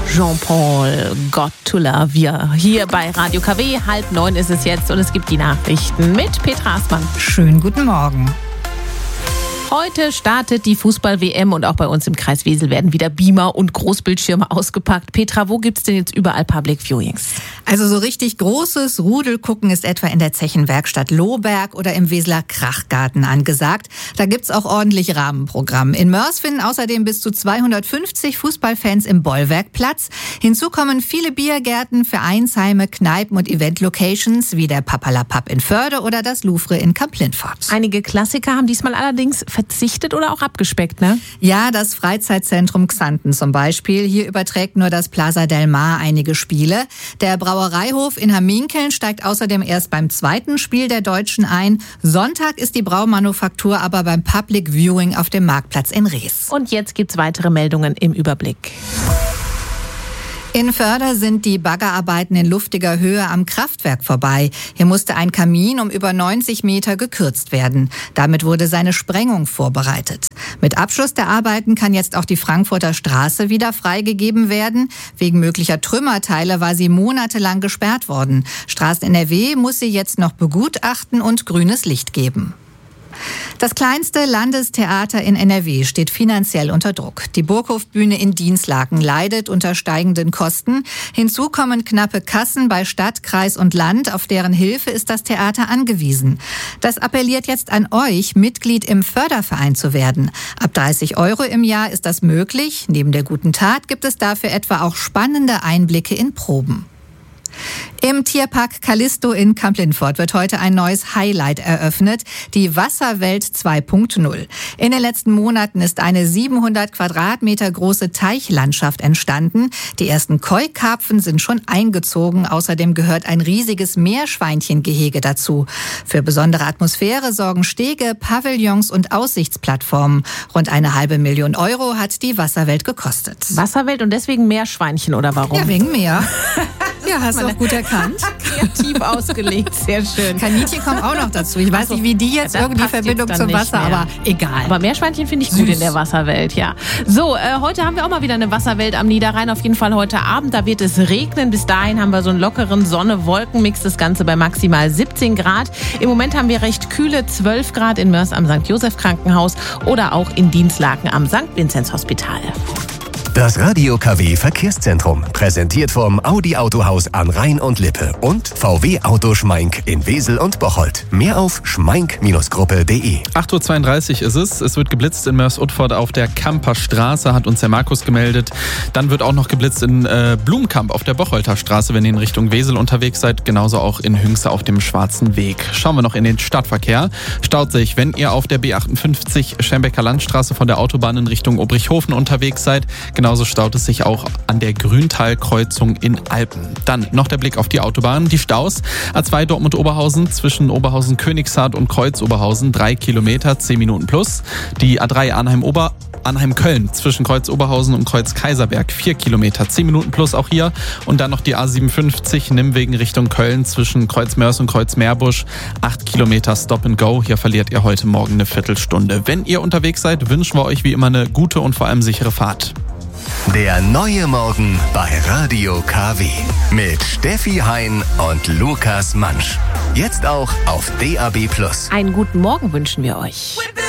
Jean-Paul, Got to Love You. Hier bei Radio KW, 8:30 ist es jetzt und es gibt die Nachrichten mit Petra Aßmann. Schönen guten Morgen. Heute startet die Fußball-WM und auch bei uns im Kreis Wesel werden wieder Beamer und Großbildschirme ausgepackt. Petra, wo gibt's denn jetzt überall Public Viewings? Also so richtig großes Rudelgucken ist etwa in der Zechenwerkstatt Lohberg oder im Weseler Krachgarten angesagt. Da gibt's auch ordentlich Rahmenprogramm. In Mörs finden außerdem bis zu 250 Fußballfans im Bollwerk Platz. Hinzu kommen viele Biergärten, Vereinsheime, Kneipen und Event-Locations wie der Papperlapapp in Förde oder das Louvre in Kamp-Lintfort. Einige Klassiker haben diesmal allerdings verzichtet oder auch abgespeckt, ne? Ja, das Freizeitzentrum Xanten zum Beispiel. Hier überträgt nur das Plaza del Mar einige Spiele. Der Brauereihof in Hamminkeln steigt außerdem erst beim zweiten Spiel der Deutschen ein. Sonntag ist die Braumanufaktur aber beim Public Viewing auf dem Marktplatz in Rees. Und jetzt gibt's weitere Meldungen im Überblick. In Förde sind die Baggerarbeiten in luftiger Höhe am Kraftwerk vorbei. Hier musste ein Kamin um über 90 Meter gekürzt werden. Damit wurde seine Sprengung vorbereitet. Mit Abschluss der Arbeiten kann jetzt auch die Frankfurter Straße wieder freigegeben werden. Wegen möglicher Trümmerteile war sie monatelang gesperrt worden. Straßen NRW muss sie jetzt noch begutachten und grünes Licht geben. Das kleinste Landestheater in NRW steht finanziell unter Druck. Die Burghofbühne in Dinslaken leidet unter steigenden Kosten. Hinzu kommen knappe Kassen bei Stadt, Kreis und Land. Auf deren Hilfe ist das Theater angewiesen. Das appelliert jetzt an euch, Mitglied im Förderverein zu werden. Ab 30 € im Jahr ist das möglich. Neben der guten Tat gibt es dafür etwa auch spannende Einblicke in Proben. Im Tierpark Callisto in Kamp-Lintfort wird heute ein neues Highlight eröffnet, die Wasserwelt 2.0. In den letzten Monaten ist eine 700 Quadratmeter große Teichlandschaft entstanden. Die ersten Koi-Karpfen sind schon eingezogen. Außerdem gehört ein riesiges Meerschweinchengehege dazu. Für besondere Atmosphäre sorgen Stege, Pavillons und Aussichtsplattformen. Rund 500.000 € hat die Wasserwelt gekostet. Wasserwelt und deswegen Meerschweinchen oder warum? Ja, wegen Meer. Ja, hast du auch gut erkannt. Kreativ ausgelegt, sehr schön. Kaninchen kommen auch noch dazu. Ich weiß nicht, wie die jetzt irgendwie Verbindung zum Wasser, aber egal. Aber Meerschweinchen finde ich gut in der Wasserwelt, ja. So, heute haben wir auch mal wieder eine Wasserwelt am Niederrhein. Auf jeden Fall heute Abend, da wird es regnen. Bis dahin haben wir so einen lockeren Sonne-Wolken-Mix, das Ganze bei maximal 17 Grad. Im Moment haben wir recht kühle 12 Grad in Mörs am St. Joseph Krankenhaus oder auch in Dinslaken am St. Vinzenz Hospital. Das Radio KW Verkehrszentrum, präsentiert vom Audi Autohaus an Rhein und Lippe und VW Auto Schmeink in Wesel und Bocholt. Mehr auf schmeink-gruppe.de. 8:32 Uhr ist es. Es wird geblitzt in Mörs-Utford auf der Kamper Straße, hat uns der Markus gemeldet. Dann wird auch noch geblitzt in Blumenkamp auf der Bocholter Straße, wenn ihr in Richtung Wesel unterwegs seid. Genauso auch in Hünxe auf dem Schwarzen Weg. Schauen wir noch in den Stadtverkehr. Staut sich, wenn ihr auf der B58 Schembecker Landstraße von der Autobahn in Richtung Obrichhofen unterwegs seid. Genauso staut es sich auch an der Grüntalkreuzung in Alpen. Dann noch der Blick auf die Autobahn. Die Staus. A2 Dortmund-Oberhausen zwischen Oberhausen-Königshardt und Kreuz-Oberhausen 3 Kilometer, 10 Minuten plus. Die A3 Arnheim-Köln zwischen Kreuz-Oberhausen und Kreuz-Kaiserberg 4 Kilometer, 10 Minuten plus auch hier. Und dann noch die A57 Nimwegen Richtung Köln zwischen Kreuz-Mörs und Kreuz-Meerbusch 8 Kilometer Stop and Go. Hier verliert ihr heute Morgen eine Viertelstunde. Wenn ihr unterwegs seid, wünschen wir euch wie immer eine gute und vor allem sichere Fahrt. Der neue Morgen bei Radio KW mit Steffi Hein und Lukas Mansch. Jetzt auch auf DAB+. Einen guten Morgen wünschen wir euch.